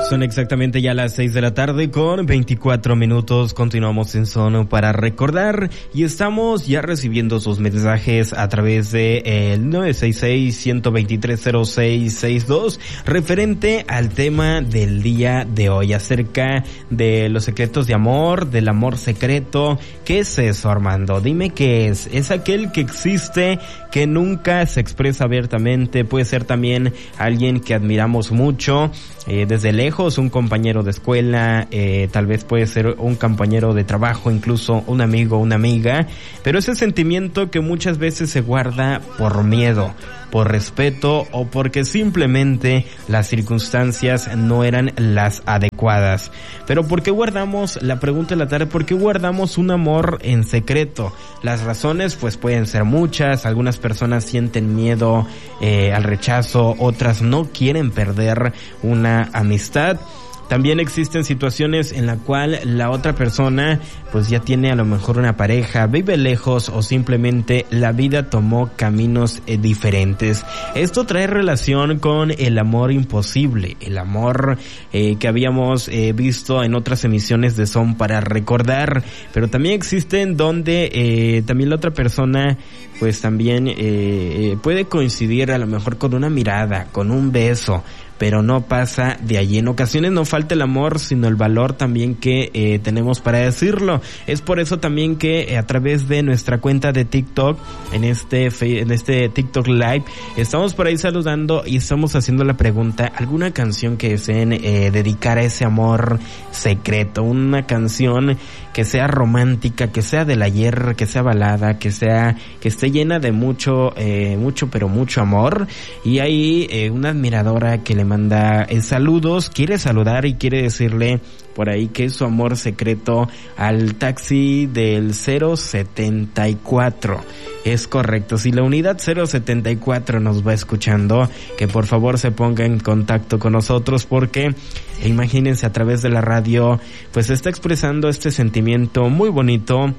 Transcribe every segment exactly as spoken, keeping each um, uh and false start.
Son exactamente ya las seis de la tarde con veinticuatro minutos. Continuamos en Sono para recordar y estamos ya recibiendo sus mensajes a través de el nueve seis seis, uno dos tres, cero seis seis dos referente al tema del día de hoy acerca de los secretos de amor, del amor secreto. ¿Qué es eso, Armando? Dime qué es. Es aquel que existe, que nunca se expresa abiertamente. Puede ser también alguien que admiramos mucho eh, desde lejos, un compañero de escuela, eh, tal vez puede ser un compañero de trabajo, incluso un amigo, una amiga, pero ese sentimiento que muchas veces se guarda por miedo, por respeto o porque simplemente las circunstancias no eran las adecuadas. Pero ¿por qué guardamos, la pregunta de la tarde, por qué guardamos un amor en secreto? Las razones pues pueden ser muchas. Algunas personas sienten miedo eh, al rechazo, otras no quieren perder una amistad. También existen situaciones en la cual la otra persona pues ya tiene a lo mejor una pareja, vive lejos o simplemente la vida tomó caminos eh, diferentes. Esto trae relación con el amor imposible, el amor eh, que habíamos eh, visto en otras emisiones de Son para recordar, pero también existen donde eh, también la otra persona pues también eh, eh, puede coincidir a lo mejor con una mirada, con un beso, pero no pasa de allí. En ocasiones no falta el amor, sino el valor también que eh, tenemos para decirlo. Es por eso también que eh, a través de nuestra cuenta de TikTok, en este en este TikTok Live, estamos por ahí saludando y estamos haciendo la pregunta, ¿alguna canción que deseen eh, dedicar a ese amor secreto? Una canción que sea romántica, que sea del ayer, que sea balada, que sea, que esté llena de mucho, eh, mucho, pero mucho amor. Y hay eh, una admiradora que le manda eh, saludos, quiere saludar y quiere decirle por ahí que es su amor secreto al taxi del cero setenta y cuatro. Es correcto, si la unidad cero setenta y cuatro nos va escuchando, que por favor se ponga en contacto con nosotros, porque imagínense, a través de la radio pues está expresando este sentimiento muy bonito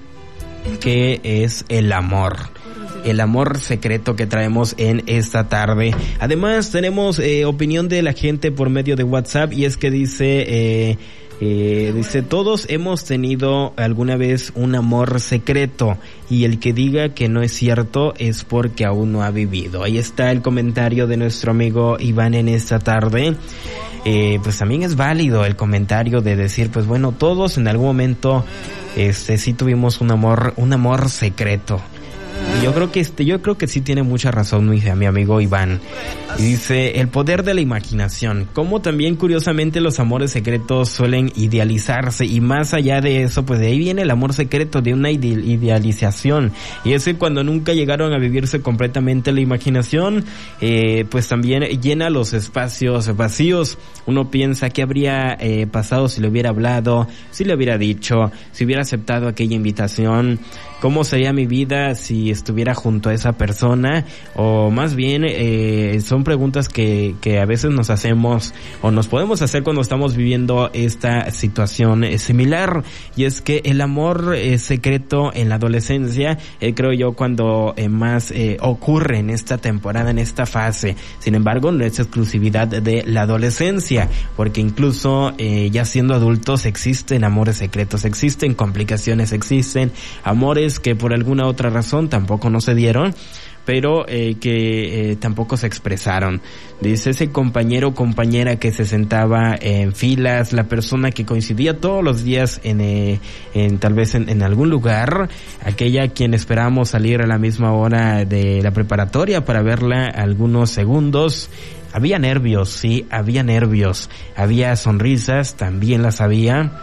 que es el amor. El amor secreto que traemos en esta tarde. Además tenemos eh, opinión de la gente por medio de WhatsApp, y es que dice eh, eh, dice todos hemos tenido alguna vez un amor secreto, y el que diga que no es cierto es porque aún no ha vivido. Ahí está el comentario de nuestro amigo Iván en esta tarde. Eh, pues también es válido el comentario de decir, pues bueno, todos en algún momento este sí tuvimos un amor, un amor secreto. Y yo creo que este, yo creo que sí tiene mucha razón mi, mi amigo Iván. Y dice, el poder de la imaginación. Como también curiosamente los amores secretos suelen idealizarse, y más allá de eso, pues de ahí viene el amor secreto, de una ide- idealización. Y es que cuando nunca llegaron a vivirse completamente la imaginación, eh, pues también llena los espacios vacíos. Uno piensa qué habría eh, pasado si le hubiera hablado, si le hubiera dicho, si hubiera aceptado aquella invitación. ¿Cómo sería mi vida si estuviera junto a esa persona? O más bien, eh, son preguntas que, que a veces nos hacemos o nos podemos hacer cuando estamos viviendo esta situación eh, similar. Y es que el amor eh, secreto en la adolescencia, eh, creo yo, cuando eh, más eh, ocurre en esta temporada, en esta fase. Sin embargo, no es exclusividad de la adolescencia, porque incluso eh, ya siendo adultos existen amores secretos, existen complicaciones, existen amores que por alguna otra razón tampoco no se dieron, pero eh, que eh, tampoco se expresaron. Dice, ese compañero o compañera que se sentaba en filas, la persona que coincidía todos los días en, eh, en tal vez en, en algún lugar, aquella a quien esperábamos salir a la misma hora de la preparatoria para verla algunos segundos. Había nervios, sí, había nervios, había sonrisas, también las había.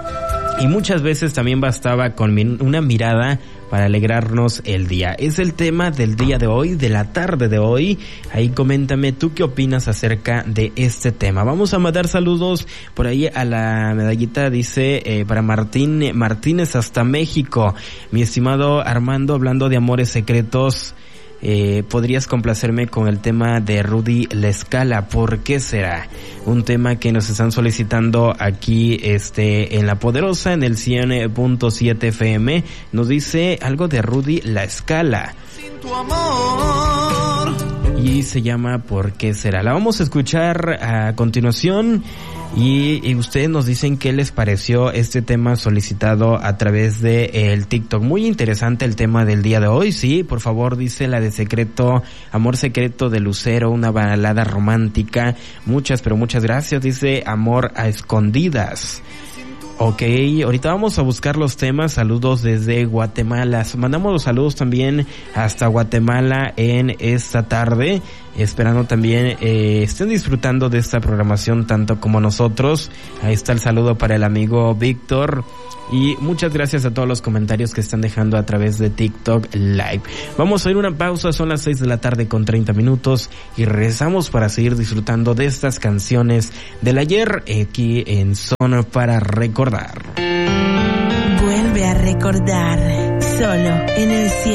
Y muchas veces también bastaba con una mirada para alegrarnos el día. Es el tema del día de hoy, de la tarde de hoy. Ahí coméntame tú qué opinas acerca de este tema. Vamos a mandar saludos por ahí a la medallita, dice eh, para Martín Martínez hasta México. Mi estimado Armando, hablando de amores secretos, Eh, podrías complacerme con el tema de Rudy La Escala. ¿Por qué será? Un tema que nos están solicitando aquí este en La Poderosa, en el cien punto siete F M. Nos dice algo de Rudy La Escala. Sin tu amor y se llama ¿Por qué será? La vamos a escuchar a continuación y, y ustedes nos dicen qué les pareció este tema solicitado a través de el TikTok. Muy interesante el tema del día de hoy, sí, por favor, dice la de Secreto, Amor Secreto de Lucero, una balada romántica. Muchas, pero muchas gracias, dice Amor a Escondidas. Ok, ahorita vamos a buscar los temas. Saludos desde Guatemala. Mandamos los saludos también hasta Guatemala en esta tarde, esperando también eh, estén disfrutando de esta programación tanto como nosotros. Ahí está el saludo para el amigo Víctor. Y muchas gracias a todos los comentarios que están dejando a través de TikTok Live. Vamos a ir una pausa, son las seis de la tarde con treinta minutos y regresamos para seguir disfrutando de estas canciones del ayer aquí en Zona para Recordar. Vuelve a recordar, solo en el cielo.